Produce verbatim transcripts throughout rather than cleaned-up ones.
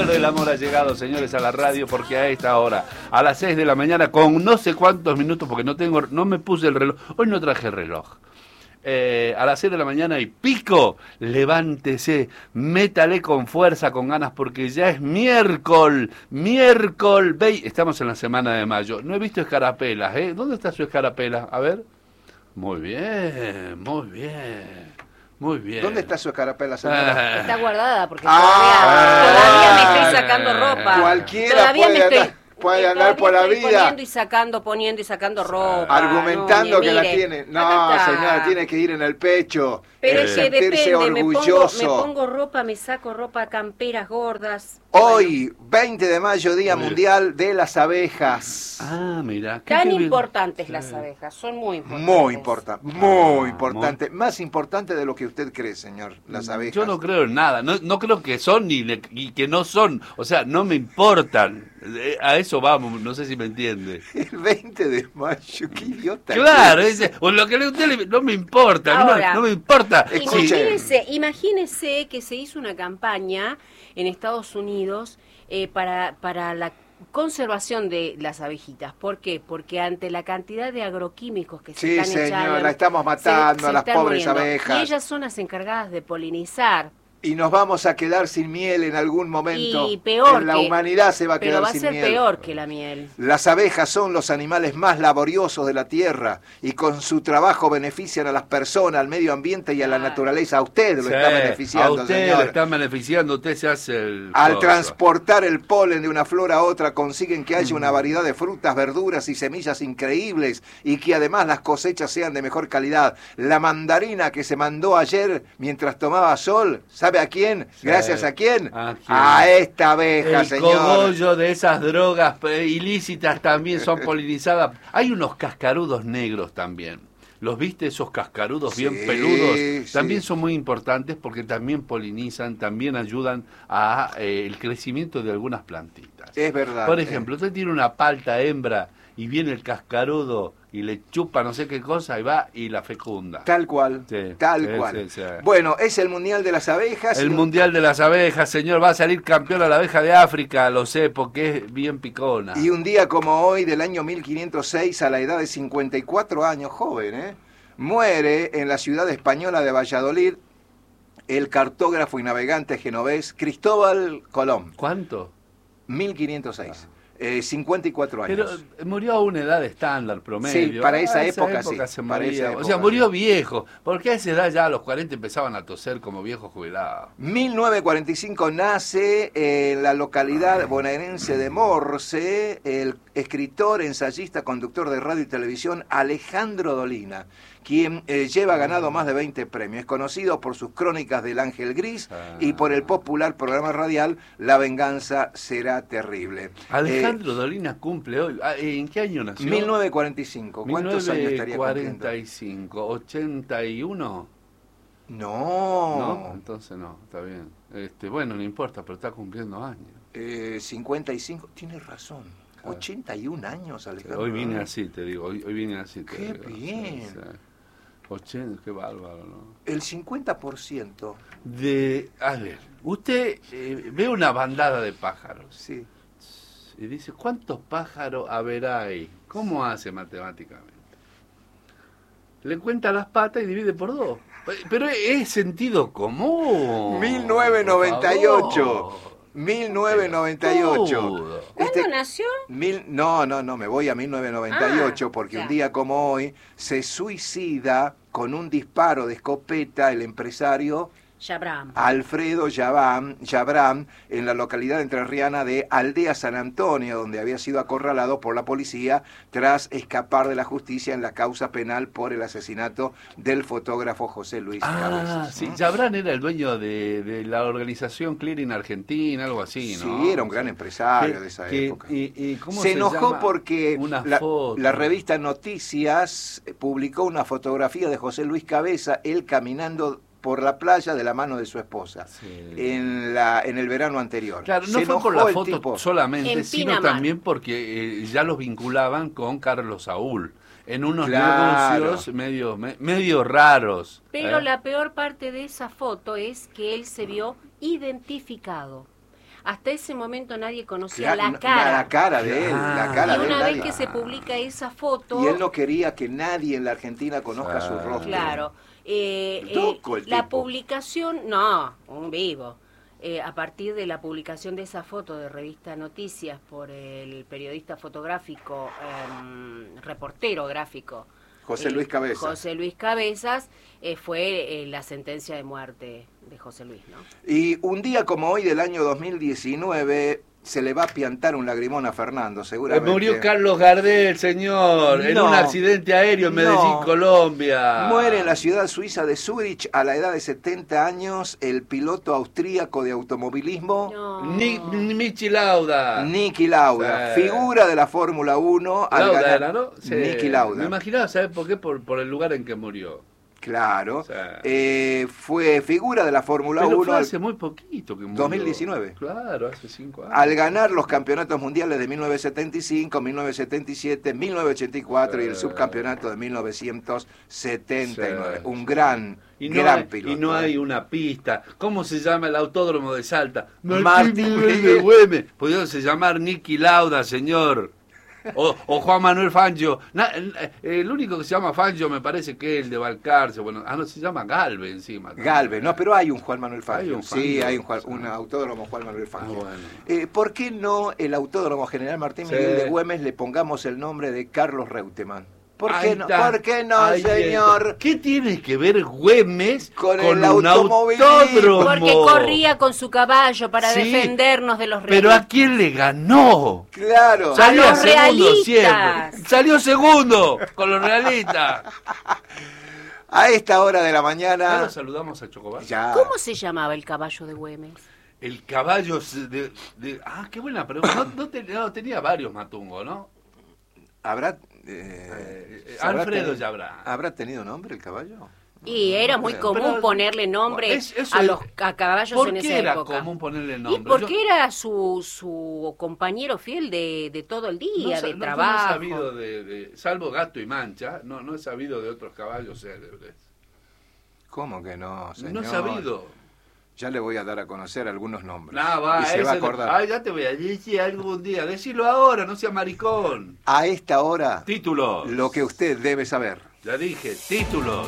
hora del amor ha llegado, señores, a la radio, porque a esta hora, a las seis de la mañana, con no sé cuántos minutos, porque no tengo, no me puse el reloj, hoy no traje reloj. Eh, a las seis de la mañana y pico, levántese, métale con fuerza, con ganas, porque ya es miércoles, miércoles, ve, estamos en la semana de mayo. No he visto escarapelas, ¿eh? ¿Dónde está su escarapela? A ver. Muy bien, muy bien. Muy bien. ¿Dónde está su escarapela, señora? Ah. Está guardada porque ah, todavía, todavía me estoy sacando ropa. Cualquiera todavía puede me estoy, andar, puede andar por la estoy vida poniendo y sacando, poniendo y sacando ropa. Argumentando no, que mire, la tiene. No, señora, tiene que ir en el pecho. Pero eh, es que sentirse depende, me pongo, orgulloso. me pongo ropa, me saco ropa, camperas gordas. Hoy, veinte de mayo, Día Mundial de las Abejas. Ah, mira. Tan importantes las abejas, son muy importantes. Muy importante, muy Ah, importante. muy... Más importante de lo que usted cree, señor, las abejas. Yo no creo en nada, no, no creo que son ni, le, ni que no son, o sea, no me importan. A eso vamos, no sé si me entiende. El veinte de mayo, qué idiota. Claro, ese, o lo que le usted le, no me importa, Ahora, no, no me importa. Imagínese, imagínese que se hizo una campaña en Estados Unidos eh, para, para la conservación de las abejitas. ¿Por qué? Porque ante la cantidad de agroquímicos que se sí, están señor, echando... la estamos matando se, se a las están pobres muriendo. abejas. Y ellas son las encargadas de polinizar. Y nos vamos a quedar sin miel en algún momento. Y peor en la que, humanidad se va a quedar sin miel. Pero va a ser peor que la miel. Las abejas son los animales más laboriosos de la tierra y con su trabajo benefician a las personas, al medio ambiente y a la naturaleza. A usted lo sí, está beneficiando, a usted señor. lo está beneficiando, usted se hace el... Al coso. transportar el polen de una flor a otra consiguen que haya una variedad de frutas, verduras y semillas increíbles y que además las cosechas sean de mejor calidad. La mandarina que se mandó ayer mientras tomaba sol, ¿sabe a quién? Sí. ¿Gracias a quién? ¿A quién? A esta abeja, el señor. cogollo de esas drogas eh, ilícitas también son polinizadas. Hay unos cascarudos negros también. ¿Los viste, esos cascarudos Sí, bien peludos? sí. También son muy importantes porque también polinizan, también ayudan a eh, el crecimiento de algunas plantitas. Es verdad. Por ejemplo, usted tiene una palta hembra y viene el cascarudo y le chupa no sé qué cosa y va y la fecunda. Tal cual, Sí, tal sí, cual. sí, sí. Bueno, es el Mundial de las Abejas. El y... Mundial de las Abejas, señor, va a salir campeón a la abeja de África, lo sé, porque es bien picona. Y un día como hoy, del año mil quinientos seis, a la edad de cincuenta y cuatro años, joven, ¿eh? muere en la ciudad española de Valladolid el cartógrafo y navegante genovés Cristóbal Colón. ¿Cuánto? mil quinientos seis. Eh, cincuenta y cuatro años. Pero murió a una edad estándar, promedio. Sí, para esa Ah, época, sí, se para moría. esa O época, sea, murió sí. viejo, porque a esa edad ya a los cuarenta empezaban a toser como viejos jubilados. mil novecientos cuarenta y cinco nace en la localidad bonaerense de Morse el escritor, ensayista, conductor de radio y televisión Alejandro Dolina, quien eh, lleva ganado más de veinte premios. Es conocido por sus crónicas del Ángel Gris Ah. y por el popular programa radial La venganza será terrible. Alejandro eh, Dolina cumple hoy. ¿En qué año nació? mil novecientos cuarenta y cinco. ¿Cuántos años estaría cumpliendo? mil novecientos cuarenta y cinco. ¿ochenta y uno? No. No, entonces no, está bien. Este, bueno, no importa, pero está cumpliendo años. Eh, cincuenta y cinco, tienes razón. Claro. ochenta y un años, Alejandro. Hoy vine así, te digo, hoy, hoy vine así. Te Qué digo. bien. O sea, ochenta, qué bárbaro, ¿no? El cincuenta por ciento. De, a ver, usted eh, ve una bandada de pájaros Sí. y dice, ¿cuántos pájaros habrá ahí? ¿Cómo hace matemáticamente? Le cuenta las patas y divide por dos. Pero es sentido común. mil novecientos noventa y ocho. Por favor. mil novecientos noventa y ocho. Todo. ¿Cuándo Este, nació? mil, no, no, no, me voy a mil novecientos noventa y ocho Ah, porque ya. un día como hoy se suicida con un disparo de escopeta el empresario Yabram. Alfredo Yabram, Yabram en la localidad entrerriana de Aldea San Antonio, donde había sido acorralado por la policía tras escapar de la justicia en la causa penal por el asesinato del fotógrafo José Luis Ah, Cabezas, sí, ¿no? Yabram era el dueño de, de la organización Clearing Argentina, algo así, ¿no? Sí, era un gran empresario Que- de esa que- época. y- y ¿cómo se se enojó llama? porque Una la, foto. la revista Noticias publicó una fotografía de José Luis Cabeza, él caminando por la playa de la mano de su esposa Sí. en la en el verano anterior. Claro, no Se fue por enojó la el foto tipo. solamente, En sino Pinamar. también porque eh, ya los vinculaban con Carlos Saúl en unos Claro. negocios medio me- medio raros. Pero ¿eh? la peor parte de esa foto es que él se vio identificado. hasta ese momento nadie conocía Claro, la cara. La cara de él, la cara Y de él. una vez nadie- que se publica esa foto... Y él no quería que nadie en la Argentina conozca su rostro. Claro. Eh, Loco eh, el la tipo. publicación, no, un vivo. Eh, a partir de la publicación de esa foto de Revista Noticias por el periodista fotográfico, eh, reportero gráfico, José eh, Luis Cabezas. José Luis Cabezas, eh, fue eh, la sentencia de muerte de José Luis, ¿no? Y un día como hoy del año dos mil diecinueve se le va a piantar un lagrimón a Fernando, seguramente. Murió Carlos Gardel, señor, en No. un accidente aéreo en Medellín, No. Colombia. Muere en la ciudad suiza de Zúrich a la edad de setenta años el piloto austríaco de automovilismo No. Ni, ni Michi Lauda. Niki Lauda, Sí. figura de la Fórmula uno. al Lauda ganar- era, ¿no? Sí. Niki Lauda. Me imaginaba, ¿sabes por qué? Por, por el lugar en que murió. Claro. Sí. Eh, fue figura de la Fórmula Pero uno fue al- hace muy poquito que murió. dos mil diecinueve. Claro, hace cinco años. al ganar los campeonatos mundiales de mil novecientos setenta y cinco, mil novecientos setenta y siete, mil novecientos ochenta y cuatro y el Sí. subcampeonato de mil novecientos setenta y nueve. Sí, Un sí. gran, Y no, gran hay, piloto. y no ¿eh? hay una pista. ¿Cómo se llama el autódromo de Salta? Martín Miguel de Miguel. Güemes. Pudiese llamar Niki Lauda, señor. O, o Juan Manuel Fangio. Na- el, el único que se llama Fangio me parece que es el de Balcarce. Bueno, ah, no, se llama Galve encima. también. Galvez, no, pero hay un Juan Manuel Fangio. Hay un sí, Fangio, hay un, Juan- sí. un autódromo Juan Manuel Fangio. Ah, bueno. Eh, ¿Por qué no el autódromo General Martín Sí. Miguel de Güemes le pongamos el nombre de Carlos Reutemann? ¿Por Ahí qué no, está. ¿Por qué no Ahí señor? está. ¿Qué tiene que ver Güemes Con con, el un automovilismo? autódromo? Porque corría con su caballo para Sí, defendernos de los Pero realistas. ¿a quién le ganó? Claro. A Salía los segundo realistas. siempre. Salió segundo con los realistas. A esta hora de la ¿Ya mañana. lo saludamos a Chocobar? Ya. ¿Cómo se llamaba el caballo de Güemes? El caballo de, de- Ah, qué buena pregunta. No, no te- no, tenía varios Matungo, ¿no? ¿Habrá. eh, Eh, ¿habrá Alfredo teni- Yabrá. ¿Habrá tenido nombre el caballo? Y era muy Pero- común pero- ponerle nombre Es- eso a es- los a caballos ¿Por en qué esa era época. común ponerle Y nombre? porque Yo era su, su compañero fiel de, de todo el día, no, sa- de no, trabajo. yo no he sabido de, de- salvo Gato y Mancha, no, no he sabido de otros caballos célebres. ¿Cómo que no, señor? No he sabido. Ya le voy a dar a conocer algunos nombres. No, va, y se va a ese no- acordar. Ay, ya te voy a decir algún día. Decilo ahora, no sea maricón. A esta hora, Títulos. lo que usted debe saber. Ya dije, títulos.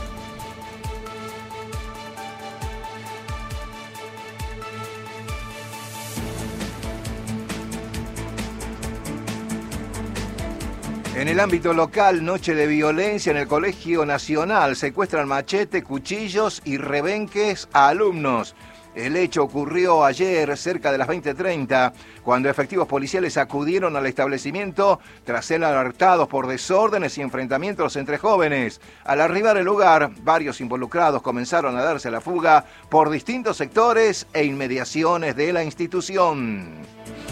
En el ámbito local, noche de violencia en el Colegio Nacional. Secuestran machete, cuchillos y rebenques a alumnos. El hecho ocurrió ayer cerca de las veinte treinta, cuando efectivos policiales acudieron al establecimiento tras ser alertados por desórdenes y enfrentamientos entre jóvenes. Al arribar al lugar, varios involucrados comenzaron a darse la fuga por distintos sectores e inmediaciones de la institución.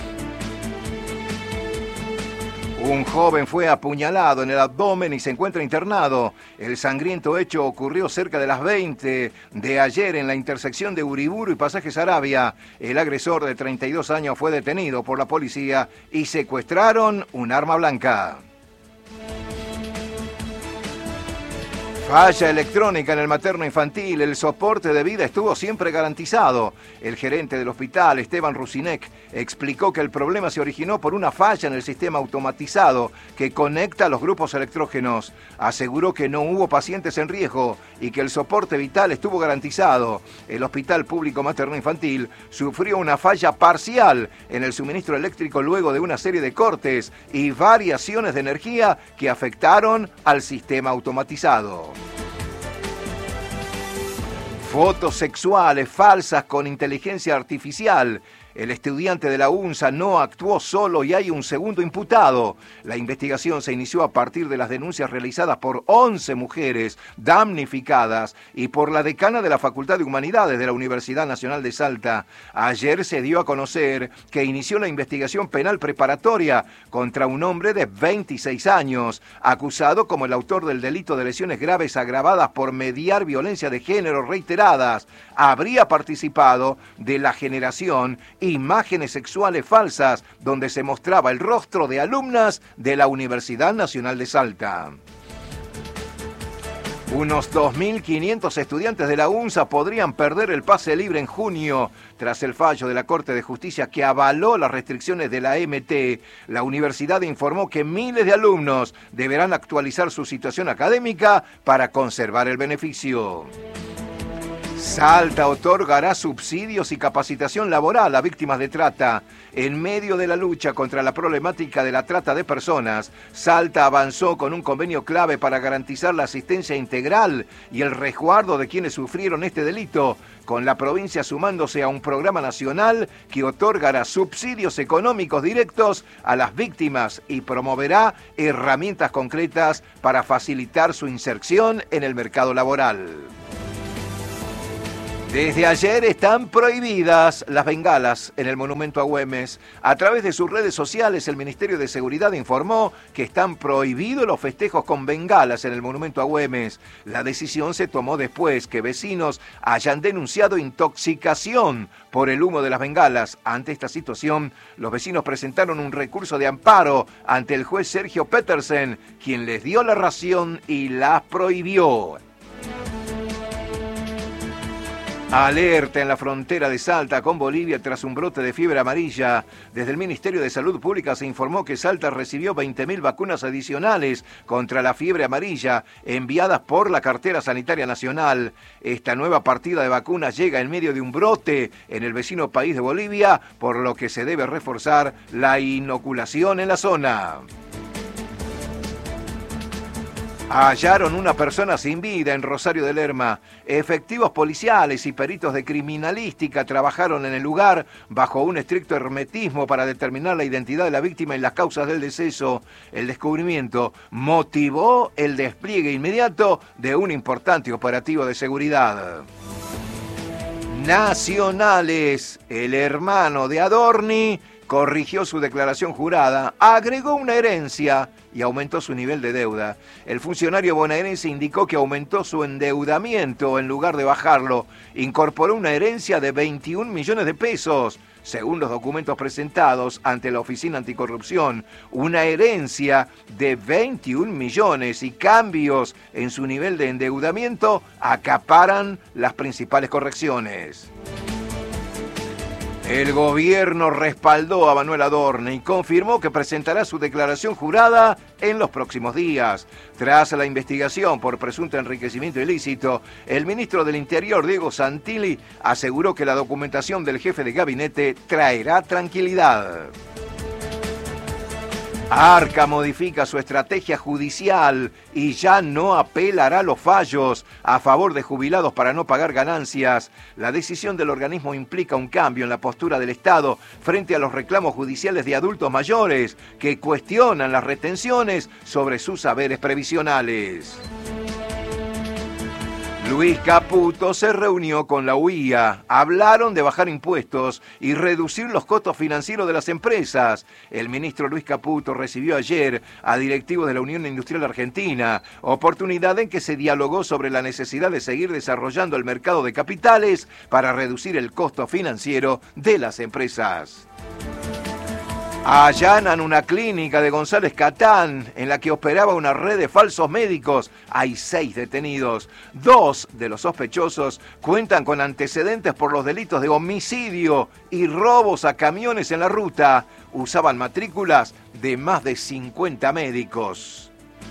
Un joven fue apuñalado en el abdomen y se encuentra internado. El sangriento hecho ocurrió cerca de las veinte de ayer en la intersección de Uriburu y Pasaje Sarabia. El agresor de treinta y dos años fue detenido por la policía y secuestraron un arma blanca. Falla electrónica en el materno infantil. El soporte de vida estuvo siempre garantizado. El gerente del hospital, Esteban Rusinek, explicó que el problema se originó por una falla en el sistema automatizado que conecta los grupos electrógenos. Aseguró que no hubo pacientes en riesgo y que el soporte vital estuvo garantizado. El Hospital Público Materno Infantil sufrió una falla parcial en el suministro eléctrico luego de una serie de cortes y variaciones de energía que afectaron al sistema automatizado. Fotos sexuales falsas con inteligencia artificial. El estudiante de la UNSA no actuó solo y hay un segundo imputado. La investigación se inició a partir de las denuncias realizadas por once mujeres damnificadas y por la decana de la Facultad de Humanidades de la Universidad Nacional de Salta. Ayer se dio a conocer que inició la investigación penal preparatoria contra un hombre de veintiséis años, acusado como el autor del delito de lesiones graves agravadas por mediar violencia de género reiteradas. Habría participado de la generación imágenes sexuales falsas donde se mostraba el rostro de alumnas de la Universidad Nacional de Salta. Unos dos mil quinientos estudiantes de la UNSA podrían perder el pase libre en junio. Tras el fallo de la Corte de Justicia que avaló las restricciones de la M T, la universidad informó que miles de alumnos deberán actualizar su situación académica para conservar el beneficio. Salta otorgará subsidios y capacitación laboral a víctimas de trata. En medio de la lucha contra la problemática de la trata de personas, Salta avanzó con un convenio clave para garantizar la asistencia integral y el resguardo de quienes sufrieron este delito, con la provincia sumándose a un programa nacional que otorgará subsidios económicos directos a las víctimas y promoverá herramientas concretas para facilitar su inserción en el mercado laboral. Desde ayer están prohibidas las bengalas en el monumento a Güemes. A través de sus redes sociales, el Ministerio de Seguridad informó que están prohibidos los festejos con bengalas en el monumento a Güemes. La decisión se tomó después que vecinos hayan denunciado intoxicación por el humo de las bengalas. Ante esta situación, los vecinos presentaron un recurso de amparo ante el juez Sergio Petersen, quien les dio la razón y las prohibió. Alerta en la frontera de Salta con Bolivia tras un brote de fiebre amarilla. Desde el Ministerio de Salud Pública se informó que Salta recibió veinte mil vacunas adicionales contra la fiebre amarilla enviadas por la Cartera Sanitaria Nacional. Esta nueva partida de vacunas llega en medio de un brote en el vecino país de Bolivia, por lo que se debe reforzar la inoculación en la zona. Hallaron una persona sin vida en Rosario de Lerma. Efectivos policiales y peritos de criminalística trabajaron en el lugar bajo un estricto hermetismo para determinar la identidad de la víctima y las causas del deceso. El descubrimiento motivó el despliegue inmediato de un importante operativo de seguridad. Nacionales, el hermano de Adorni corrigió su declaración jurada, agregó una herencia y aumentó su nivel de deuda. El funcionario bonaerense indicó que aumentó su endeudamiento en lugar de bajarlo. Incorporó una herencia de veintiún millones de pesos. Según los documentos presentados ante la Oficina Anticorrupción, una herencia de veintiún millones y cambios en su nivel de endeudamiento acaparan las principales correcciones. El gobierno respaldó a Manuel Adorni y confirmó que presentará su declaración jurada en los próximos días. Tras la investigación por presunto enriquecimiento ilícito, el ministro del Interior, Diego Santilli, aseguró que la documentación del jefe de gabinete traerá tranquilidad. Arca modifica su estrategia judicial y ya no apelará a los fallos a favor de jubilados para no pagar ganancias. La decisión del organismo implica un cambio en la postura del Estado frente a los reclamos judiciales de adultos mayores que cuestionan las retenciones sobre sus haberes previsionales. Luis Caputo se reunió con la U I A, hablaron de bajar impuestos y reducir los costos financieros de las empresas. El ministro Luis Caputo recibió ayer a directivos de la Unión Industrial Argentina, oportunidad en que se dialogó sobre la necesidad de seguir desarrollando el mercado de capitales para reducir el costo financiero de las empresas. Allanan una clínica de González Catán en la que operaba una red de falsos médicos. Hay seis detenidos. Dos de los sospechosos cuentan con antecedentes por los delitos de homicidio y robos a camiones en la ruta. Usaban matrículas de más de cincuenta médicos.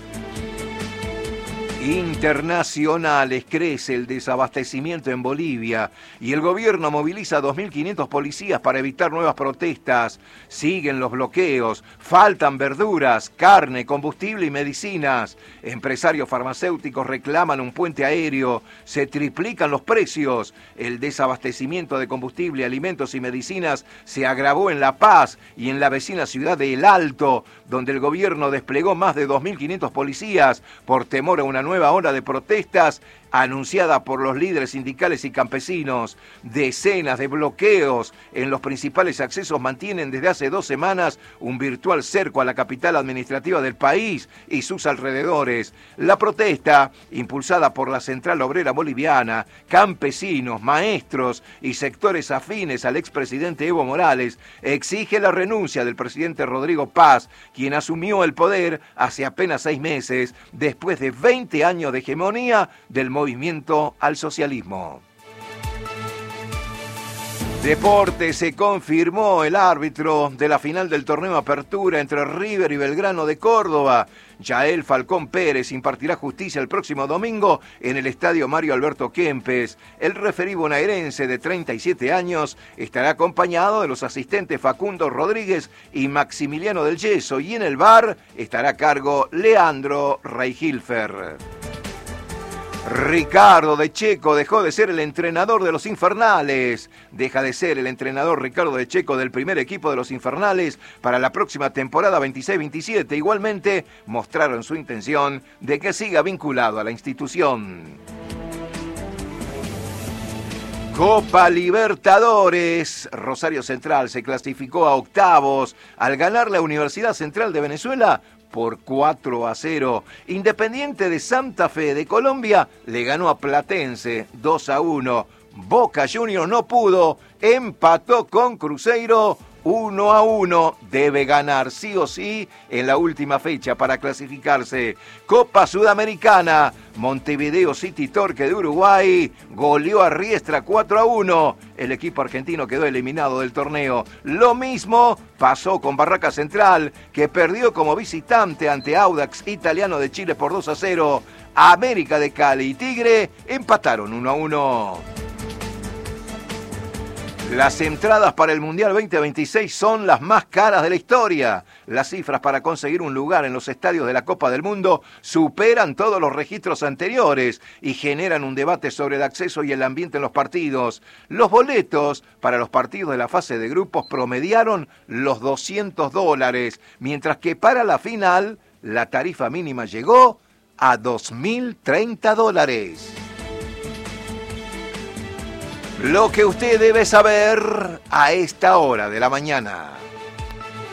Internacionales, crece el desabastecimiento en Bolivia y el gobierno moviliza dos mil quinientos policías para evitar nuevas protestas. Siguen los bloqueos, faltan verduras, carne, combustible y medicinas. Empresarios farmacéuticos reclaman un puente aéreo, se triplican los precios. El desabastecimiento de combustible, alimentos y medicinas se agravó en La Paz y en la vecina ciudad de El Alto, donde el gobierno desplegó más de dos mil quinientos policías por temor a una nueva nueva ola de protestas anunciada por los líderes sindicales y campesinos. Decenas de bloqueos en los principales accesos mantienen desde hace dos semanas un virtual cerco a la capital administrativa del país y sus alrededores. La protesta, impulsada por la Central Obrera Boliviana, campesinos, maestros y sectores afines al expresidente Evo Morales, exige la renuncia del presidente Rodrigo Paz, quien asumió el poder hace apenas seis meses, después de veinte años de hegemonía del movimiento al socialismo. Deporte, se confirmó el árbitro de la final del torneo Apertura entre River y Belgrano de Córdoba. Yael Falcón Pérez impartirá justicia el próximo domingo en el estadio Mario Alberto Kempes. El referí bonaerense de treinta y siete años estará acompañado de los asistentes Facundo Rodríguez y Maximiliano del Yeso, y en el V A R estará a cargo Leandro Reihilfer. Ricardo De Checo dejó de ser el entrenador de los Infernales. Deja de ser el entrenador Ricardo De Checo del primer equipo de los Infernales para la próxima temporada veintiséis veintisiete. Igualmente mostraron su intención de que siga vinculado a la institución. Copa Libertadores. Rosario Central se clasificó a octavos al ganar la Universidad Central de Venezuela por cuatro a cero. Independiente de Santa Fe de Colombia le ganó a Platense dos a uno. Boca Juniors no pudo, empató con Cruzeiro uno a uno. Debe ganar sí o sí en la última fecha para clasificarse. Copa Sudamericana. Montevideo City Torque de Uruguay goleó a Riestra cuatro a uno. El equipo argentino quedó eliminado del torneo. Lo mismo pasó con Barraca Central, que perdió como visitante ante Audax Italiano de Chile por dos a cero. América de Cali y Tigre empataron uno a uno. Las entradas para el Mundial veinte veintiséis son las más caras de la historia. Las cifras para conseguir un lugar en los estadios de la Copa del Mundo superan todos los registros anteriores y generan un debate sobre el acceso y el ambiente en los partidos. Los boletos para los partidos de la fase de grupos promediaron los doscientos dólares, mientras que para la final la tarifa mínima llegó a dos mil treinta dólares. Lo que usted debe saber a esta hora de la mañana.